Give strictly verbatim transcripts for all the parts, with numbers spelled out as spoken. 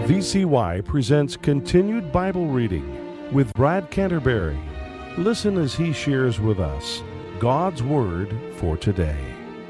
V C Y presents Continued Bible Reading with Brad Canterbury. Listen as he shares with us God's Word for today.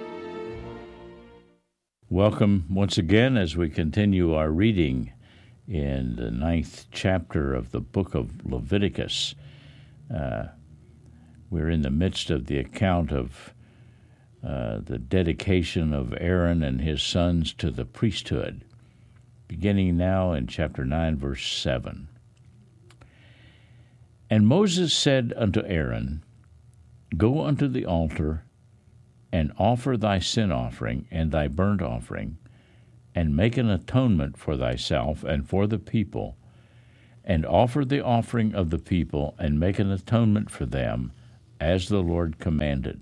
Welcome once again as we continue our reading in the ninth chapter of the book of Leviticus. Uh, we're in the midst of the account of uh, the dedication of Aaron and his sons to the priesthood, beginning now in chapter nine, verse seven. And Moses said unto Aaron, Go unto the altar, and offer thy sin offering and thy burnt offering, and make an atonement for thyself and for the people, and offer the offering of the people, and make an atonement for them, as the Lord commanded.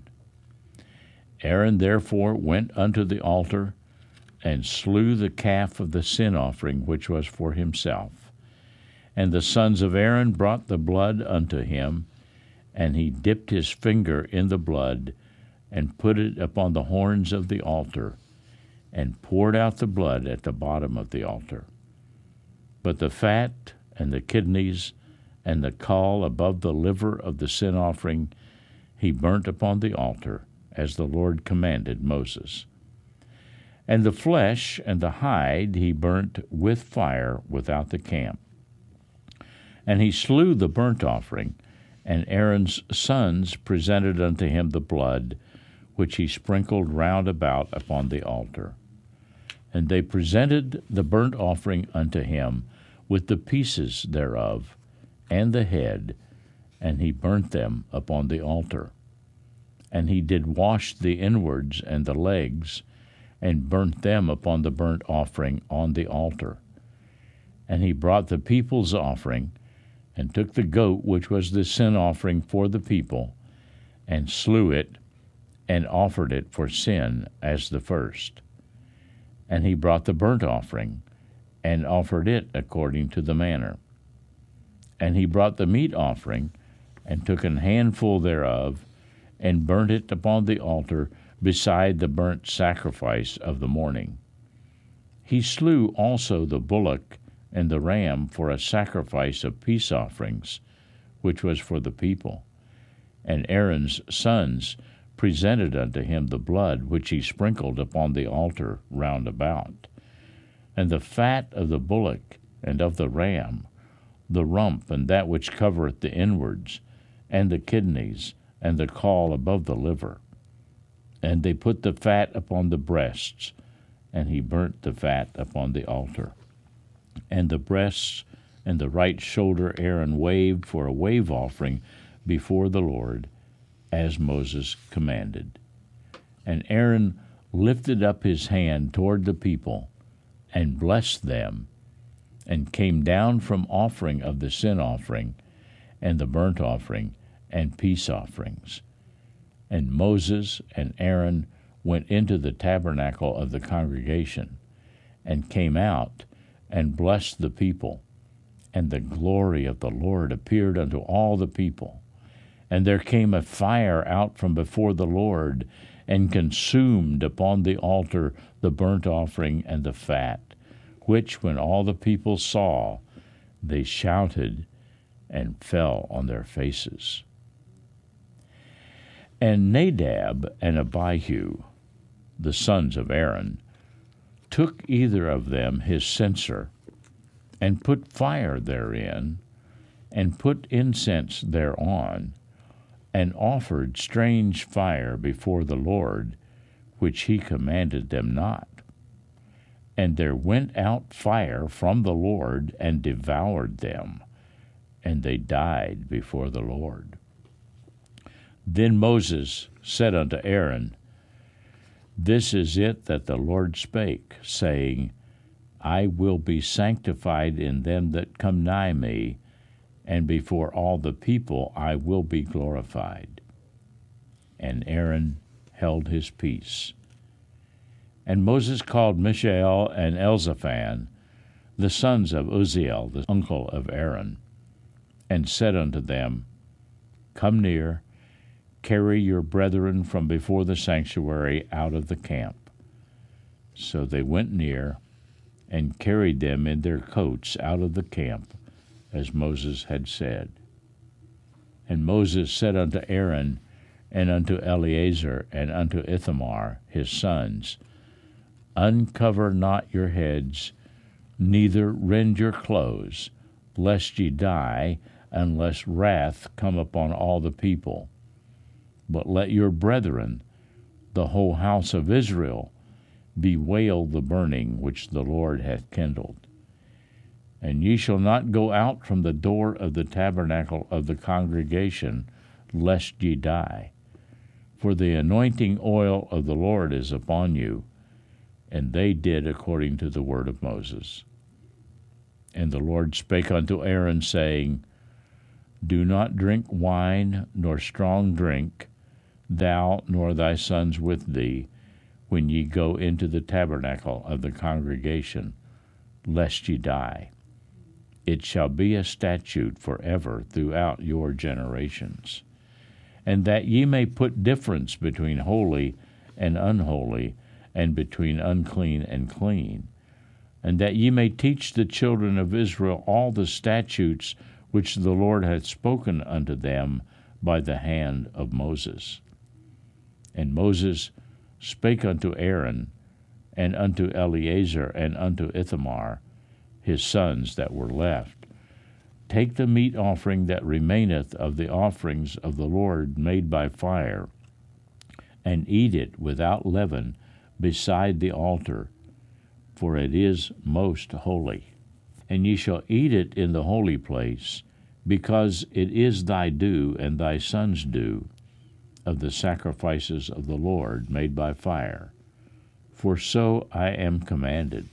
Aaron therefore went unto the altar, and slew the calf of the sin offering which was for himself. And the sons of Aaron brought the blood unto him, and he dipped his finger in the blood, and put it upon the horns of the altar, and poured out the blood at the bottom of the altar. But the fat and the kidneys and the caul above the liver of the sin offering he burnt upon the altar, as the Lord commanded Moses. And the flesh and the hide he burnt with fire without the camp. And he slew the burnt offering, and Aaron's sons presented unto him the blood, which he sprinkled round about upon the altar. And they presented the burnt offering unto him with the pieces thereof, and the head, and he burnt them upon the altar. And he did wash the inwards and the legs, and burnt them upon the burnt offering on the altar. And he brought the people's offering, and took the goat which was the sin offering for the people, and slew it, and offered it for sin as the first. And he brought the burnt offering, and offered it according to the manner. And he brought the meat offering, and took an handful thereof, and burnt it upon the altar beside the burnt sacrifice of the morning. He slew also the bullock and the ram for a sacrifice of peace offerings, which was for the people. And Aaron's sons presented unto him the blood which he sprinkled upon the altar round about. And the fat of the bullock and of the ram, the rump and that which covereth the inwards, and the kidneys, and the caul above the liver. And they put the fat upon the breasts, and he burnt the fat upon the altar. And the breasts and the right shoulder Aaron waved for a wave offering before the Lord, as Moses commanded. And Aaron lifted up his hand toward the people, and blessed them, and came down from offering of the sin offering, and the burnt offering, and peace offerings. And Moses and Aaron went into the tabernacle of the congregation, and came out, and blessed the people. And the glory of the Lord appeared unto all the people. And there came a fire out from before the Lord, and consumed upon the altar the burnt offering and the fat, which when all the people saw, they shouted and fell on their faces. And Nadab and Abihu, the sons of Aaron, took either of them his censer, and put fire therein, and put incense thereon, and offered strange fire before the Lord, which he commanded them not. And there went out fire from the Lord, and devoured them, and they died before the Lord. Then Moses said unto Aaron, This is it that the Lord spake, saying, I will be sanctified in them that come nigh me, and before all the people I will be glorified. And Aaron held his peace. And Moses called Mishael and Elzaphan, the sons of Uzziel, the uncle of Aaron, and said unto them, Come near, carry your brethren from before the sanctuary out of the camp. So they went near, and carried them in their coats out of the camp, as Moses had said. And Moses said unto Aaron, and unto Eleazar, and unto Ithamar, his sons, Uncover not your heads, neither rend your clothes, lest ye die, unless wrath come upon all the people. But let your brethren, the whole house of Israel, bewail the burning which the Lord hath kindled. And ye shall not go out from the door of the tabernacle of the congregation, lest ye die. For the anointing oil of the Lord is upon you. And they did according to the word of Moses. And the Lord spake unto Aaron, saying, Do not drink wine nor strong drink, thou nor thy sons with thee, when ye go into the tabernacle of the congregation, lest ye die. It shall be a statute forever throughout your generations. And that ye may put difference between holy and unholy, and between unclean and clean, and that ye may teach the children of Israel all the statutes which the Lord hath spoken unto them by the hand of Moses. And Moses spake unto Aaron, and unto Eleazar, and unto Ithamar, his sons that were left, Take the meat offering that remaineth of the offerings of the Lord made by fire, and eat it without leaven beside the altar, for it is most holy. And ye shall eat it in the holy place, because it is thy due and thy son's due of the sacrifices of the Lord made by fire, for so I am commanded.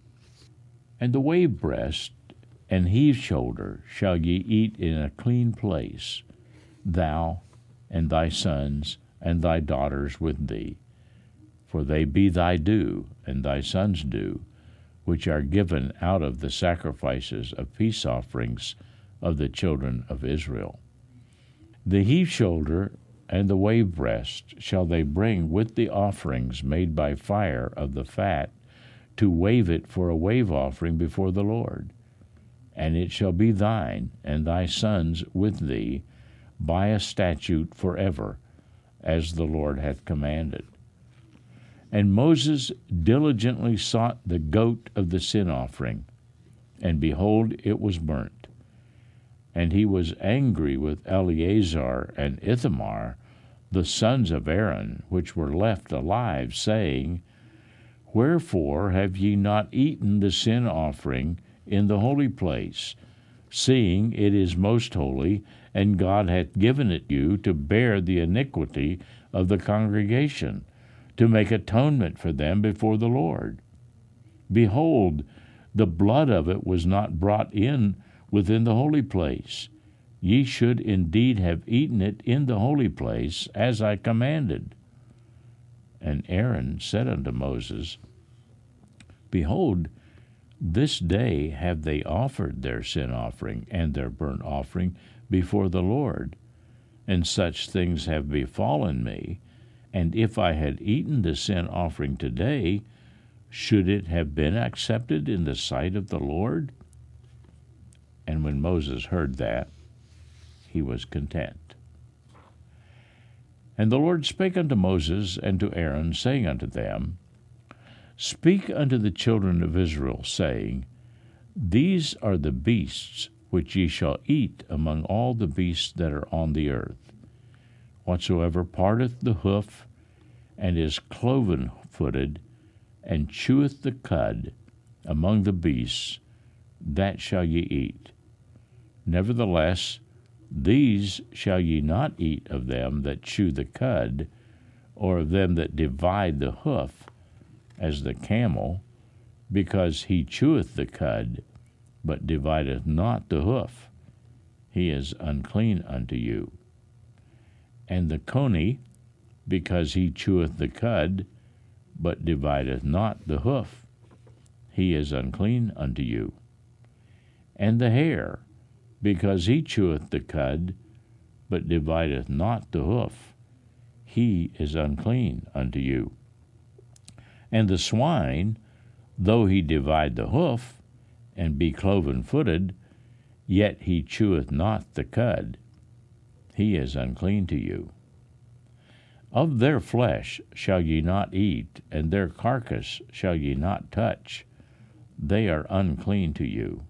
And the wave breast and heave shoulder shall ye eat in a clean place, thou and thy sons and thy daughters with thee, for they be thy due and thy sons' due, which are given out of the sacrifices of peace offerings of the children of Israel. The heave shoulder and the wave breast shall they bring with the offerings made by fire of the fat, to wave it for a wave offering before the Lord. And it shall be thine and thy sons with thee by a statute forever, as the Lord hath commanded. And Moses diligently sought the goat of the sin offering, and behold, it was burnt. And he was angry with Eleazar and Ithamar, the sons of Aaron, which were left alive, saying, Wherefore have ye not eaten the sin offering in the holy place, seeing it is most holy, and God hath given it you to bear the iniquity of the congregation, to make atonement for them before the Lord? Behold, the blood of it was not brought in within the holy place. Ye should indeed have eaten it in the holy place, as I commanded. And Aaron said unto Moses, Behold, this day have they offered their sin offering and their burnt offering before the Lord, and such things have befallen me. And if I had eaten the sin offering today, should it have been accepted in the sight of the Lord? And when Moses heard that, he was content. And the Lord spake unto Moses and to Aaron, saying unto them, Speak unto the children of Israel, saying, These are the beasts which ye shall eat among all the beasts that are on the earth. Whatsoever parteth the hoof, and is cloven-footed, and cheweth the cud among the beasts, that shall ye eat. Nevertheless, these shall ye not eat of them that chew the cud, or of them that divide the hoof, as the camel, because he cheweth the cud, but divideth not the hoof. He is unclean unto you. And the coney, because he cheweth the cud, but divideth not the hoof. He is unclean unto you. And the hare, because he cheweth the cud, but divideth not the hoof. He is unclean unto you. And the swine, Though he divide the hoof, and be cloven-footed, yet he cheweth not the cud. He is unclean to you. Of their flesh shall ye not eat, and their carcass shall ye not touch. They are unclean to you.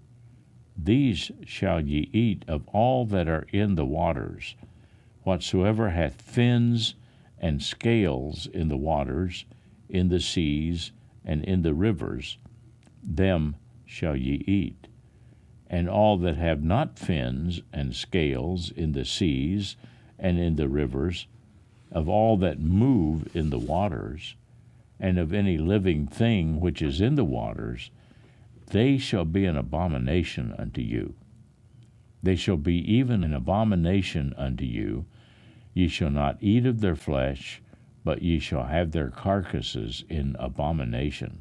These shall ye eat of all that are in the waters. Whatsoever hath fins and scales in the waters, in the seas, and in the rivers, them shall ye eat. And all that have not fins and scales in the seas and in the rivers, of all that move in the waters, and of any living thing which is in the waters, they shall be an abomination unto you. They shall be even an abomination unto you. Ye shall not eat of their flesh, but ye shall have their carcasses in abomination.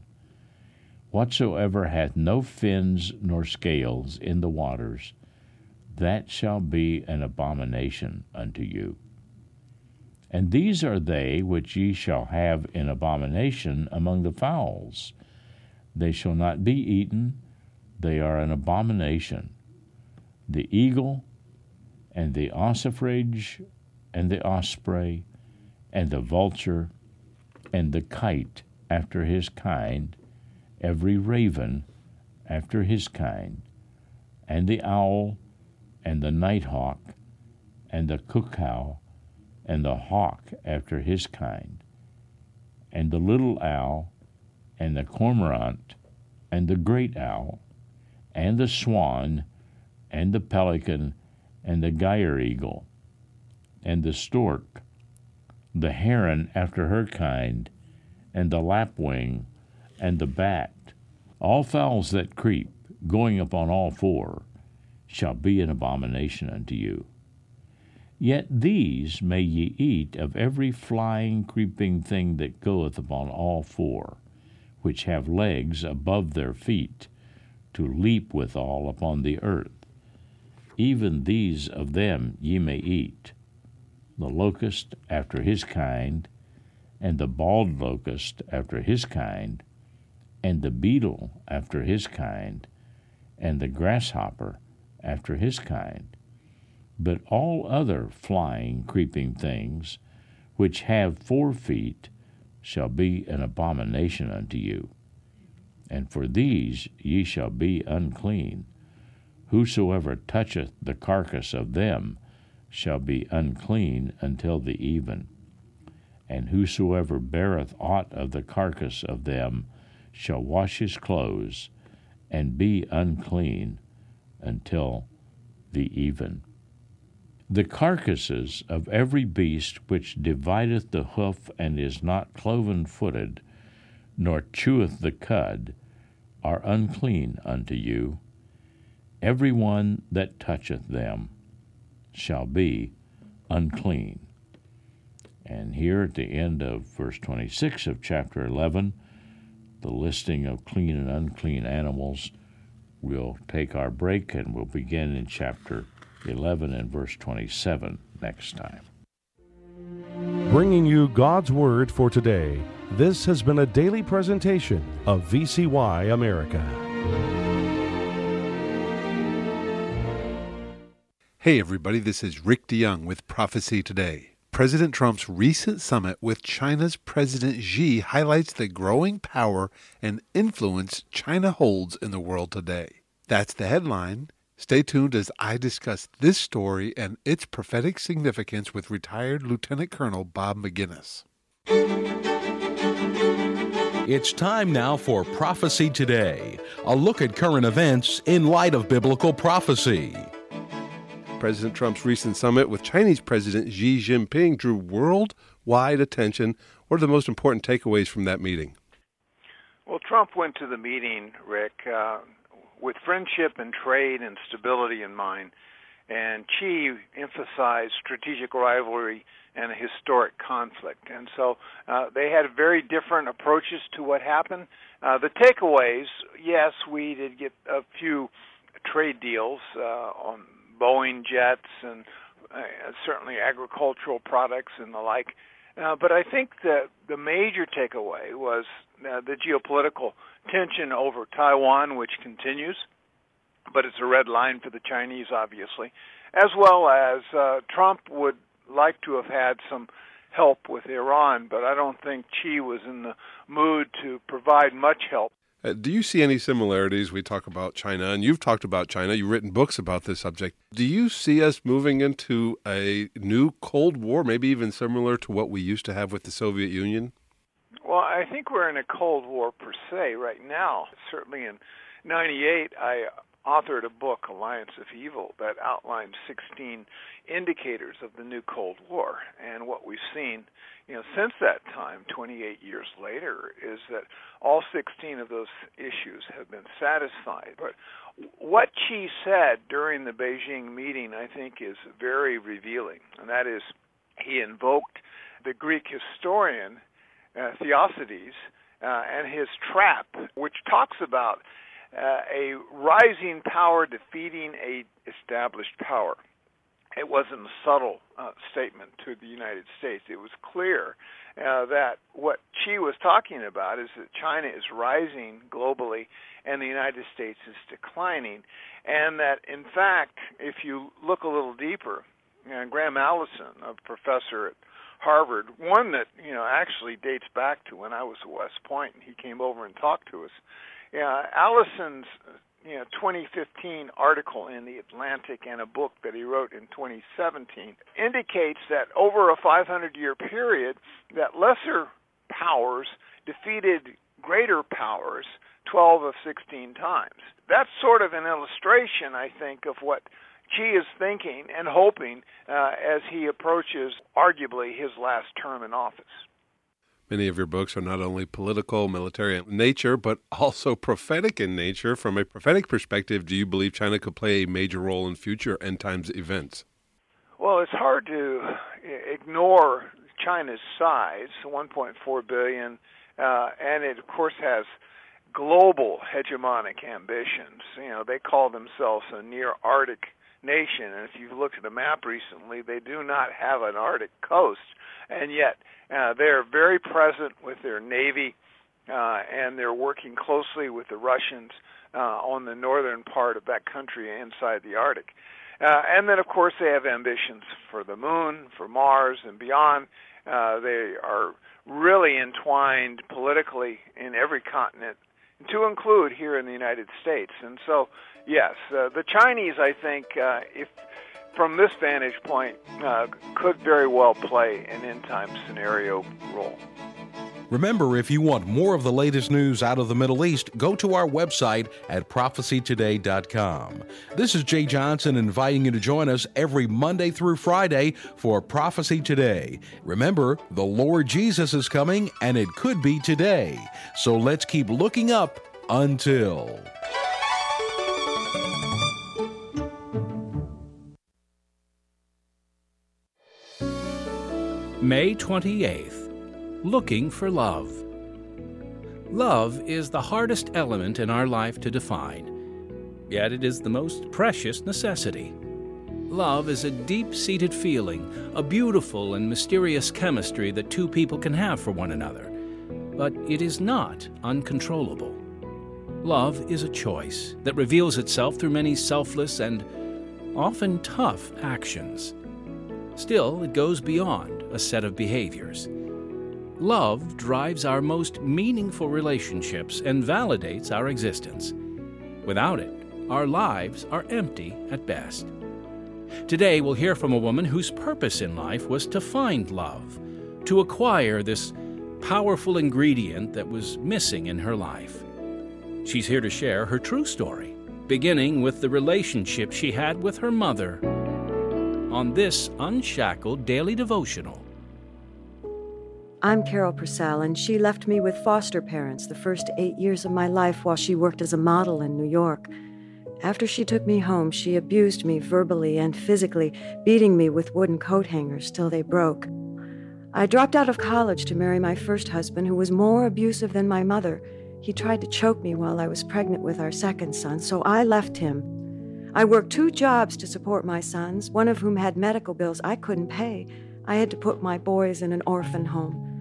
Whatsoever hath no fins nor scales in the waters, that shall be an abomination unto you. And these are they which ye shall have in abomination among the fowls. They shall not be eaten, they are an abomination. The eagle, and the ossifrage, and the osprey, and the vulture, and the kite after his kind, every raven after his kind, and the owl, and the nighthawk, and the cuckoo, and the hawk after his kind, and the little owl, and the cormorant, and the great owl, and the swan, and the pelican, and the gyre eagle, and the stork, the heron after her kind, and the lapwing, and the bat, all fowls that creep, going upon all four, shall be an abomination unto you. Yet these may ye eat of every flying, creeping thing that goeth upon all four, which have legs above their feet, to leap withal upon the earth. Even these of them ye may eat, the locust after his kind, and the bald locust after his kind, and the beetle after his kind, and the grasshopper after his kind. But all other flying, creeping things, which have four feet, shall be an abomination unto you. And for these ye shall be unclean. Whosoever toucheth the carcass of them shall be unclean until the even. And whosoever beareth aught of the carcass of them shall wash his clothes, and be unclean until the even. The carcasses of every beast which divideth the hoof and is not cloven-footed, nor cheweth the cud, are unclean unto you. Every one that toucheth them shall be unclean. And here at the end of verse twenty-six of chapter eleven, the listing of clean and unclean animals, we'll take our break and we'll begin in chapter eleven and verse twenty-seven next time. Bringing you God's Word for today, this has been a daily presentation of V C Y America. Hey everybody, this is Rick DeYoung with Prophecy Today. President Trump's recent summit with China's President Xi highlights the growing power and influence China holds in the world today. That's the headline. Stay tuned as I discuss this story and its prophetic significance with retired Lieutenant Colonel Bob Maginnis. It's time now for Prophecy Today, a look at current events in light of biblical prophecy. President Trump's recent summit with Chinese President Xi Jinping drew worldwide attention. What are the most important takeaways from that meeting? Well, Trump went to the meeting, Rick, uh, with friendship and trade and stability in mind, and Xi emphasized strategic rivalry and a historic conflict. And so uh, they had very different approaches to what happened. Uh, the takeaways, yes, we did get a few trade deals uh, on Boeing jets and uh, certainly agricultural products and the like. Uh, but I think that the major takeaway was uh, the geopolitical tension over Taiwan, which continues, but it's a red line for the Chinese, obviously, as well as uh, Trump would like to have had some help with Iran, but I don't think Xi was in the mood to provide much help. Uh, do you see any similarities? We talk about China, and you've talked about China. You've written books about this subject. Do you see us moving into a new Cold War, maybe even similar to what we used to have with the Soviet Union? Well, I think we're in a Cold War per se right now. Certainly in ninety-eight, I authored a book, Alliance of Evil, that outlined sixteen indicators of the new Cold War. And what we've seen, you know, since that time, twenty-eight years later, is that all sixteen of those issues have been satisfied. But what Xi said during the Beijing meeting, I think, is very revealing. And that is, he invoked the Greek historian uh, Thucydides uh, and his trap, which talks about Uh, a rising power defeating a established power. It wasn't a subtle uh, statement to the United States. It was clear uh, that what Xi was talking about is that China is rising globally and the United States is declining, and that, in fact, if you look a little deeper, uh, Graham Allison, a professor at Harvard, one that, you know, actually dates back to when I was at West Point, and he came over and talked to us. Yeah, Allison's you know, twenty fifteen article in The Atlantic and a book that he wrote in twenty seventeen indicates that over a five hundred year period, that lesser powers defeated greater powers twelve of sixteen times. That's sort of an illustration, I think, of what Xi is thinking and hoping uh, as he approaches arguably his last term in office. Many of your books are not only political, military in nature, but also prophetic in nature. From a prophetic perspective, do you believe China could play a major role in future end times events? Well, it's hard to ignore China's size, one point four billion, uh, and it, of course, has global hegemonic ambitions. You know, they call themselves a near-Arctic nation, and if you've looked at a map recently, they do not have an Arctic coast, and yet uh, they're very present with their navy, uh, and they're working closely with the Russians uh, on the northern part of that country inside the Arctic. Uh, and then, of course, they have ambitions for the moon, for Mars, and beyond. Uh, they are really entwined politically in every continent, to include here in the United States. And so, yes, uh, the Chinese, I think, uh, if from this vantage point, uh, could very well play an end-time scenario role. Remember, if you want more of the latest news out of the Middle East, go to our website at prophecy today dot com. This is Jay Johnson inviting you to join us every Monday through Friday for Prophecy Today. Remember, the Lord Jesus is coming, and it could be today. So let's keep looking up until... May twenty-eighth. Looking for love. Love is the hardest element in our life to define, yet it is the most precious necessity. Love is a deep-seated feeling, a beautiful and mysterious chemistry that two people can have for one another, but it is not uncontrollable. Love is a choice that reveals itself through many selfless and often tough actions. Still, it goes beyond a set of behaviors. Love drives our most meaningful relationships and validates our existence. Without it, our lives are empty at best. Today, we'll hear from a woman whose purpose in life was to find love, to acquire this powerful ingredient that was missing in her life. She's here to share her true story, beginning with the relationship she had with her mother on this Unshackled Daily Devotional. I'm Carol Purcell, and she left me with foster parents the first eight years of my life while she worked as a model in New York. After she took me home, she abused me verbally and physically, beating me with wooden coat hangers till they broke. I dropped out of college to marry my first husband, who was more abusive than my mother. He tried to choke me while I was pregnant with our second son, so I left him. I worked two jobs to support my sons, one of whom had medical bills I couldn't pay. I had to put my boys in an orphan home.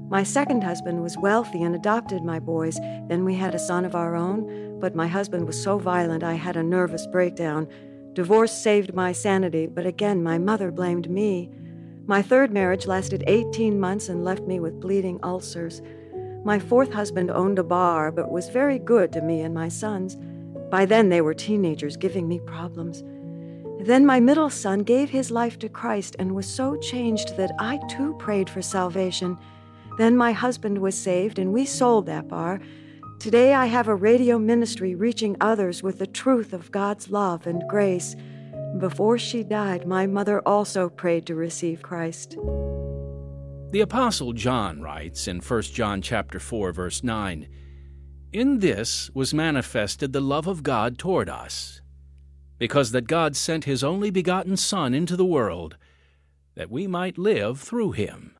My second husband was wealthy and adopted my boys. Then we had a son of our own, but my husband was so violent I had a nervous breakdown. Divorce saved my sanity, but again my mother blamed me. My third marriage lasted eighteen months and left me with bleeding ulcers. My fourth husband owned a bar, but was very good to me and my sons. By then they were teenagers, giving me problems. Then my middle son gave his life to Christ and was so changed that I too prayed for salvation. Then my husband was saved and we sold that bar. Today I have a radio ministry reaching others with the truth of God's love and grace. Before she died, my mother also prayed to receive Christ. The Apostle John writes in First John chapter four, verse nine, "In this was manifested the love of God toward us, because that God sent his only begotten Son into the world, that we might live through him."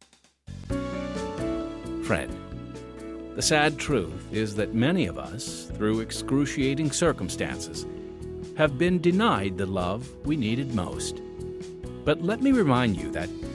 Friend, the sad truth is that many of us, through excruciating circumstances, have been denied the love we needed most. But let me remind you that